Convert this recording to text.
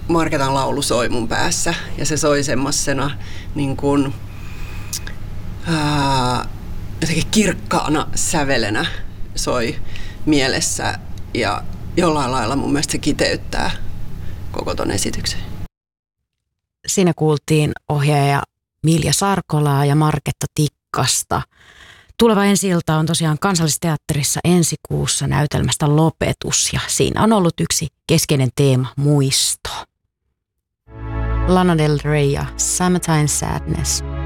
Marketan laulu soi mun päässä ja se soi semmoisena niin kuin, jotenkin kirkkaana sävelenä soi mielessä ja jollain lailla mun mielestä se kiteyttää koko ton esityksen. Siinä kuultiin ohjaaja Milja Sarkolaa ja Marketta Tikkasta. Tuleva ensi-ilta on tosiaan Kansallisteatterissa ensi kuussa näytelmästä Lopetus ja siinä on ollut yksi keskeinen teema, muisto. Lana Del Rey ja Summertime Sadness.